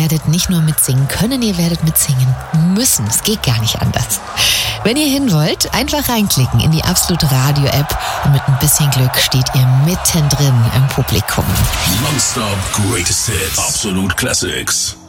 werdet nicht nur mitsingen können, ihr werdet mitsingen müssen. Es geht gar nicht anders. Wenn ihr hin wollt, einfach reinklicken in die Absolut Radio App und mit ein bisschen Glück steht ihr mittendrin im Publikum. Nonstop Greatest Hits. Absolut Classics.